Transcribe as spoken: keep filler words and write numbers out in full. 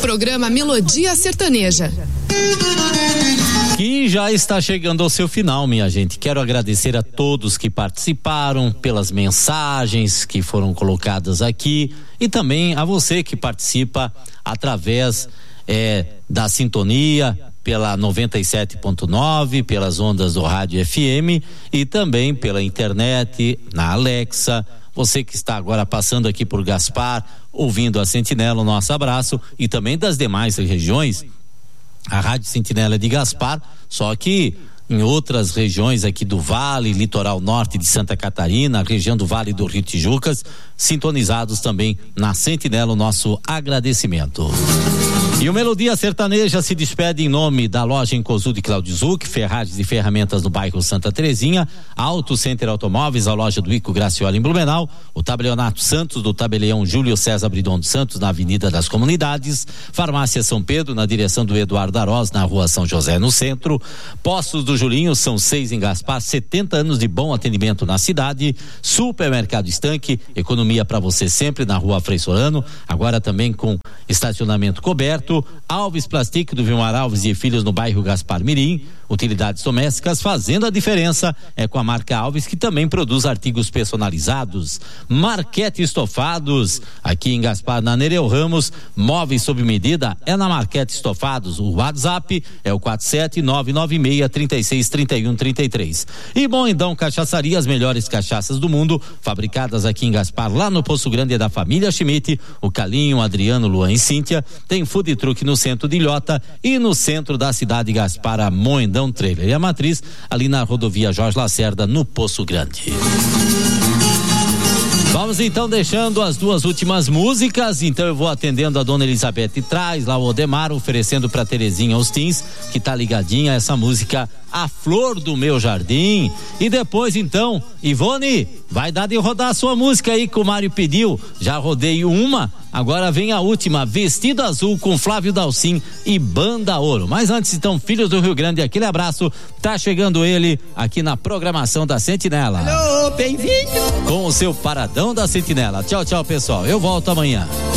Programa Melodia Sertaneja. Que já está chegando ao seu final, minha gente. Quero agradecer a todos que participaram pelas mensagens que foram colocadas aqui e também a você que participa através é, da sintonia pela noventa e sete ponto nove, pelas ondas do rádio F M e também pela internet, na Alexa. Você que está agora passando aqui por Gaspar, ouvindo a Sentinela, o nosso abraço, e também das demais regiões. A Rádio Sentinela é de Gaspar, só que em outras regiões aqui do Vale, litoral norte de Santa Catarina, a região do Vale do Rio Tijucas, sintonizados também na Sentinela, o nosso agradecimento. E o Melodia Sertaneja se despede em nome da loja Encosu de Claudio Zuc, ferragens e ferramentas no bairro Santa Terezinha, Auto Center Automóveis, a loja do Ico Graciola em Blumenau, o Tabelionato Santos do Tabelião Júlio César Bridon dos Santos na Avenida das Comunidades, Farmácia São Pedro na direção do Eduardo Aroz na Rua São José no centro, Postos do Julinho, são seis em Gaspar, setenta anos de bom atendimento na cidade, Supermercado Estanque, economia para você sempre na Rua Frei Solano, agora também com estacionamento coberto, Alves Plastic do Vilmar Alves e Filhos no bairro Gaspar Mirim, utilidades domésticas fazendo a diferença é com a marca Alves, que também produz artigos personalizados. Marquete Estofados, aqui em Gaspar, na Nereu Ramos, móveis sob medida é na Marquete Estofados. O WhatsApp é o quatro sete nove nove seis, três seis, três um, três três. E Bom Indão Cachaçaria, as melhores cachaças do mundo, fabricadas aqui em Gaspar, lá no Poço Grande é da família Schmidt, o Calinho, Adriano, Luan e Cíntia. Tem food truck no centro de Ilhota e no centro da cidade de Gaspar, a Moendão Trailer. E a matriz ali na rodovia Jorge Lacerda, no Poço Grande. Vamos então deixando as duas últimas músicas, então eu vou atendendo a dona Elizabeth Traz, lá o Odemar, oferecendo pra Terezinha Austins, que tá ligadinha a essa música A Flor do Meu Jardim. E depois então, Ivone, vai dar de rodar a sua música aí que o Mário pediu. Já rodei uma, agora vem a última, Vestido Azul com Flávio Dalcin e Banda Ouro. Mas antes então, Filhos do Rio Grande, aquele abraço, tá chegando ele aqui na programação da Sentinela. Alô, bem-vindo! Com o seu Paradão da Sentinela. Tchau, tchau, pessoal. Eu volto amanhã.